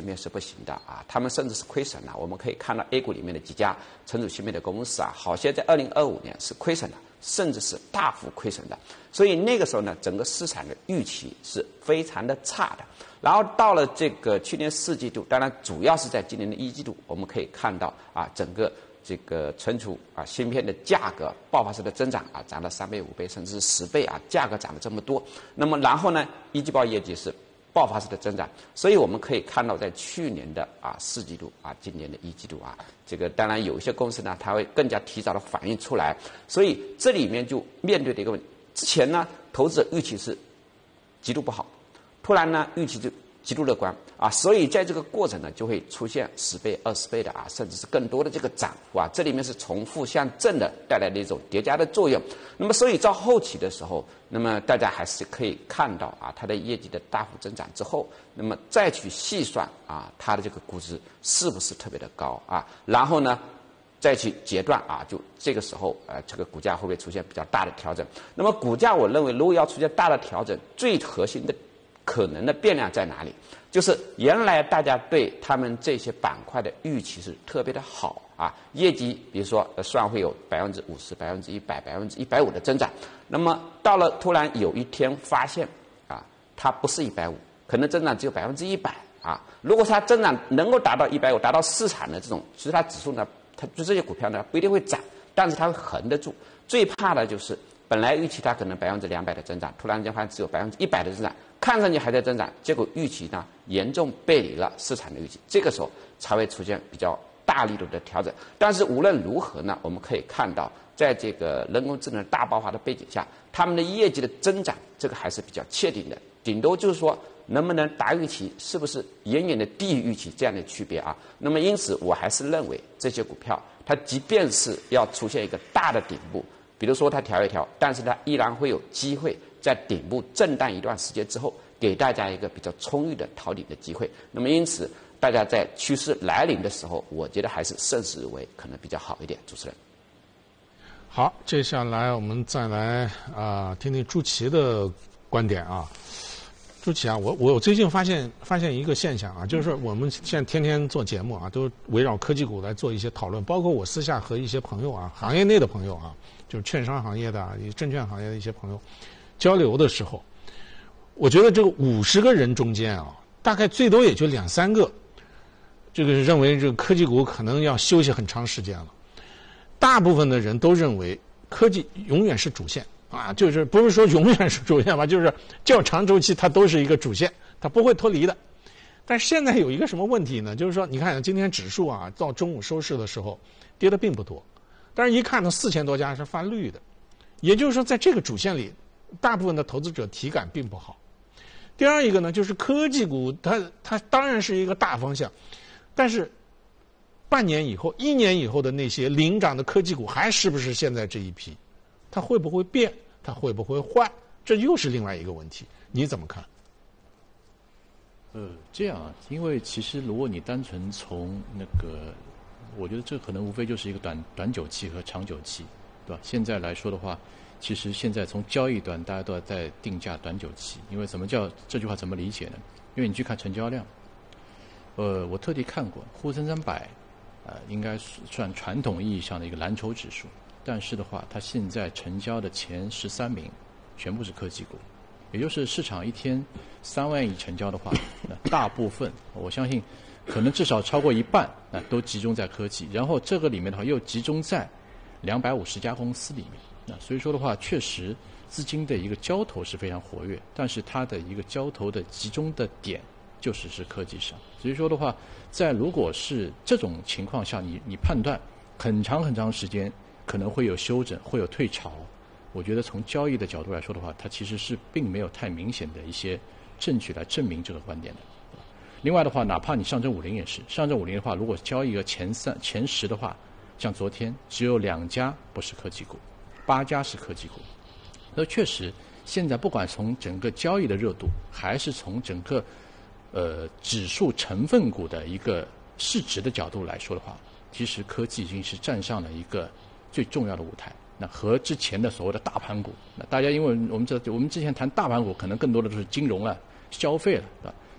面是不行的啊，他们甚至是亏损了。我们可以看到 A 股里面的几家存储芯片的公司啊，好些在2025年是亏损的，甚至是大幅亏损的。所以那个时候呢，整个市场的预期是非常的差的。然后到了这个去年4季度，当然主要是在今年的1季度，我们可以看到啊，整个这个存储啊芯片的价格爆发式的增长啊，涨了3倍、5倍，甚至是10倍啊，价格涨了这么多。那么然后呢，一季报业绩是爆发式的增长，所以我们可以看到，在去年的4季度啊，今年的1季度啊，这个当然有一些公司呢，它会更加提早的反映出来，所以这里面就面对的一个问题，之前呢，投资者预期是极度不好，突然呢，预期就极度乐观啊，所以在这个过程呢，就会出现10倍、20倍的啊，甚至是更多的这个涨幅啊，这里面是重复向正的带来的一种叠加的作用。那么，所以到后期的时候，那么大家还是可以看到啊，它的业绩的大幅增长之后，那么再去细算啊，它的这个估值是不是特别的高啊？然后呢，再去截断啊，就这个时候这个股价会不会出现比较大的调整？那么股价，我认为如果要出现大的调整，最核心的可能的变量在哪里？就是原来大家对他们这些板块的预期是特别的好啊，业绩比如说算会有50%、100%、150%的增长，那么到了突然有一天发现啊，它不是150%，可能增长只有100%啊。如果它增长能够达到150%，达到市场的这种，其实它指数呢，它就这些股票呢不一定会涨，但是它会横得住。最怕的就是本来预期它可能200%的增长，突然间发现只有100%的增长。看上去还在增长，结果预期呢严重背离了市场的预期，这个时候才会出现比较大力度的调整。但是无论如何呢，我们可以看到，在这个人工智能大爆发的背景下，他们的业绩的增长这个还是比较确定的，顶多就是说能不能达预期，是不是远远的低于预期这样的区别啊。那么因此，我还是认为这些股票，它即便是要出现一个大的顶部，比如说它调一调，但是它依然会有机会在顶部震荡一段时间之后，给大家一个比较充裕的逃顶的机会。那么因此，大家在趋势来临的时候，我觉得还是慎始为可能比较好一点。主持人， 好，接下来我们再来听听朱琦的观点啊。朱琦啊，我最近发现一个现象啊，就是我们现在天天做节目啊，都围绕科技股来做一些讨论，包括我私下和一些朋友啊，行业内的朋友啊，就是券商行业的、证券行业的一些朋友交流的时候，我觉得这个50个人中间啊，大概最多也就2、3个，这个认为这个科技股可能要休息很长时间了。大部分的人都认为科技永远是主线啊，就是不是说永远是主线吧，就是较长周期它都是一个主线，它不会脱离的。但是现在有一个什么问题呢？就是说，你看今天指数啊，到中午收市的时候跌的并不多，但是一看到4000多家是泛绿的，也就是说，在这个主线里，大部分的投资者体感并不好。第二一个呢，就是科技股它当然是一个大方向，但是半年以后、1年以后的那些领涨的科技股，还是不是现在这一批？它会不会变？它会不会换？这又是另外一个问题。你怎么看？ 这样啊，因为其实如果你单纯从那个，我觉得这可能无非就是一个短久期和长久期，对吧？现在来说的话，其实现在从交易端大家都在定价短久期，因为什么叫这句话怎么理解呢？因为你去看成交量，我特地看过沪深300，应该算传统意义上的一个蓝筹指数，但是的话，它现在成交的前13名全部是科技股，也就是市场一天3万亿成交的话，那大部分我相信可能至少超过一半都集中在科技，然后这个里面的话又集中在250家公司里面。那所以说的话，确实资金的一个交投是非常活跃，但是它的一个交投的集中的点就是科技上。所以说的话，在如果是这种情况下，你判断很长时间可能会有修整，会有退潮，我觉得从交易的角度来说的话，它其实是并没有太明显的一些证据来证明这个观点的。另外的话，哪怕你上证50也是，上证50的话，如果交易个前10的话，像昨天只有2家不是科技股，8家是科技股。那确实，现在不管从整个交易的热度，还是从整个指数成分股的一个市值的角度来说的话，其实科技已经是站上了一个最重要的舞台。那和之前的所谓的大盘股，那大家因为我们之前谈大盘股，可能更多的都是金融了、消费了，对吧？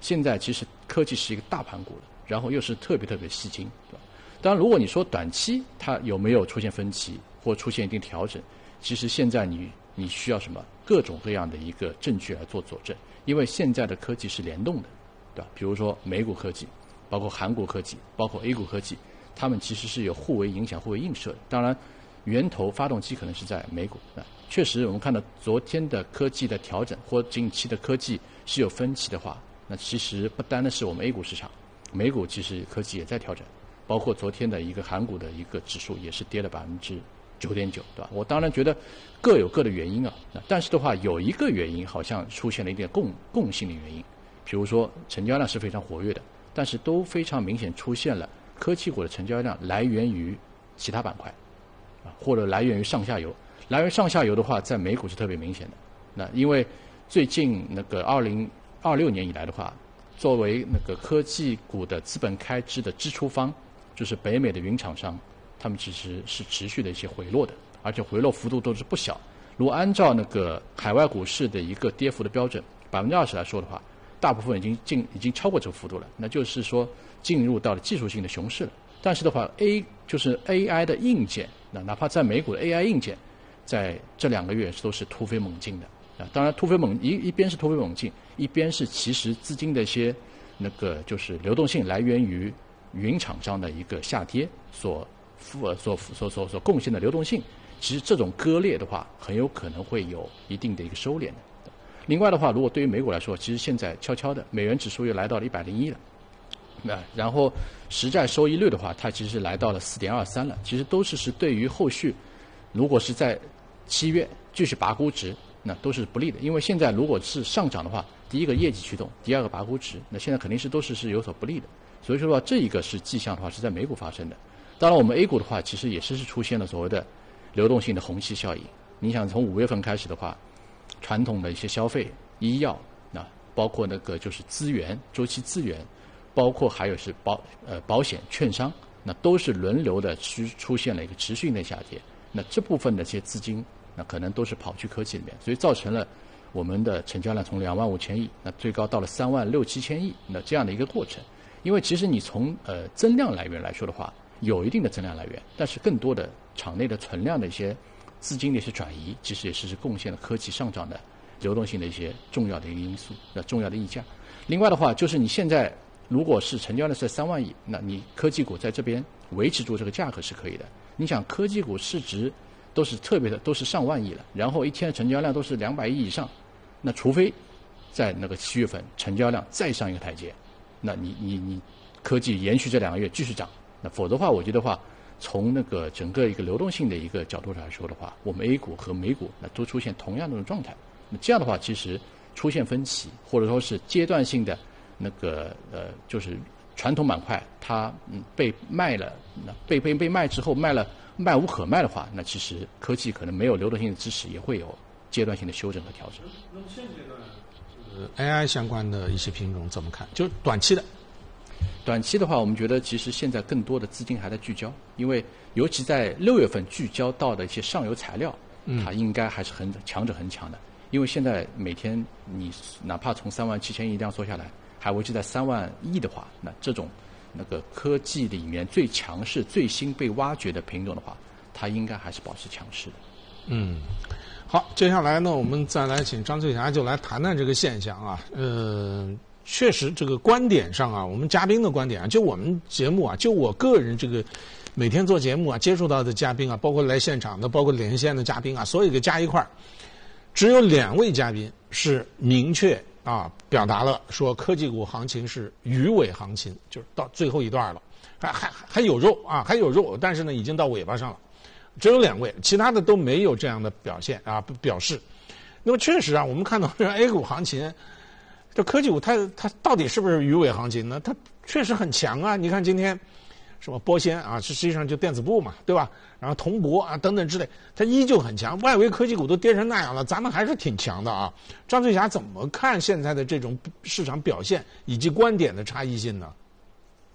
现在其实科技是一个大盘股了，然后又是特别吸睛，对吧？当然，如果你说短期它有没有出现分歧或出现一定调整，其实现在你需要什么各种各样的一个证据来做佐证，因为现在的科技是联动的，对吧？比如说美股科技，包括韩国科技，包括 A 股科技，它们其实是有互为影响、互为映射的。当然，源头发动机可能是在美股，确实我们看到昨天的科技的调整或近期的科技是有分歧的话，那其实不单单是我们 A 股市场，美股其实科技也在调整，包括昨天的一个韩股的一个指数也是跌了9.9%，对吧？我当然觉得各有各的原因啊，但是的话有一个原因好像出现了一点共性的原因，比如说成交量是非常活跃的，但是都非常明显出现了科技股的成交量来源于其他板块，或者来源于上下游。来源上下游的话，在美股是特别明显的。那因为最近那个2026年以来的话，作为那个科技股的资本开支的支出方，就是北美的云厂商，他们其实是持续的一些回落的，而且回落幅度都是不小。如果按照那个海外股市的一个跌幅的标准，20%来说的话，大部分已经超过这个幅度了，那就是说进入到了技术性的熊市了。但是的话就是 AI 的硬件，哪怕在美股的 AI 硬件，在这2个月都是突飞猛进的。当然一边是突飞猛进，一边是其实资金的一些那个就是流动性来源于云厂商的一个下跌所贡献的流动性，其实这种割裂的话，很有可能会有一定的一个收敛的。另外的话，如果对于美股来说，其实现在悄悄的美元指数又来到了101了，然后实债收益率的话，它其实是来到了4.23了，其实都是对于后续如果是在7月继续拔估值，那都是不利的。因为现在如果是上涨的话，第一个业绩驱动，第二个拔估值，那现在肯定都是有所不利的。所以说这一个是迹象的话是在美股发生的。当然我们 A 股的话，其实也是出现了所谓的流动性的虹吸效应。你想从5月份开始的话，传统的一些消费、医药，包括那个就是资源、周期资源，包括还有是保险、券商，那都是轮流的出现了一个持续性的下跌。那这部分的这些资金，那可能都是跑去科技里面，所以造成了我们的成交量从25000亿，那最高到了36000-7000亿，那这样的一个过程。因为其实你从增量来源来说的话，有一定的增量来源，但是更多的场内的存量的一些资金的一些转移，其实也是贡献了科技上涨的流动性的一些重要的一个因素，重要的溢价。另外的话，就是你现在如果是成交量是3万亿，那你科技股在这边维持住这个价格是可以的。你想科技股市值都是特别的，都是上万亿了，然后一天的成交量都是200亿以上，那除非在那个7月份成交量再上一个台阶，那你科技延续这2个月继续涨，那否则的话，我觉得话从那个整个一个流动性的一个角度来说的话，我们 A 股和美股那都出现同样的状态。那这样的话，其实出现分歧或者说是阶段性的那个就是传统板块它被卖了，那被卖之后卖无可卖的话，那其实科技可能没有流动性的支持，也会有阶段性的修正和调整。 那么现阶段AI 相关的一些品种怎么看？就是短期的。 短期的话，我们觉得其实现在更多的资金还在聚焦，因为尤其在6月份聚焦到的一些上游材料，它应该还是强者恒强的。因为现在每天你哪怕从37000亿量缩下来，还维持在3万亿的话，那这种那个科技里面最强势、最新被挖掘的品种的话，它应该还是保持强势的。 好，接下来呢，我们再来请张翠霞就来谈谈这个现象啊。确实这个观点上啊，我们嘉宾的观点啊，就我们节目啊，就我个人这个每天做节目啊，接触到的嘉宾啊，包括来现场的，包括连线的嘉宾啊，所有给加一块儿，只有2位嘉宾是明确表达了说科技股行情是鱼尾行情，就是到最后一段了，还有肉啊，还有肉，但是呢已经到尾巴上了，只有2位，其他的都没有这样的表示。那么确实啊，我们看到这 A 股行情，这科技股它到底是不是鱼尾行情呢？它确实很强啊！你看今天什么波仙啊，实际上就电子部嘛，对吧？然后铜箔啊等等之类，它依旧很强。外围科技股都跌成那样了，咱们还是挺强的啊。张翠霞怎么看现在的这种市场表现以及观点的差异性呢？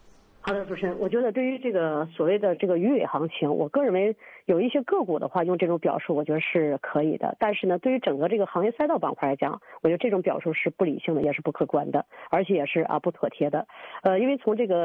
好的，主持人，我觉得对于这个所谓的这个鱼尾行情，我个人认为有一些个股的话用这种表述，我觉得是可以的。但是呢，对于整个这个行业赛道板块来讲，我觉得这种表述是不理性的，也是不客观的，而且也是不妥帖的。因为从这个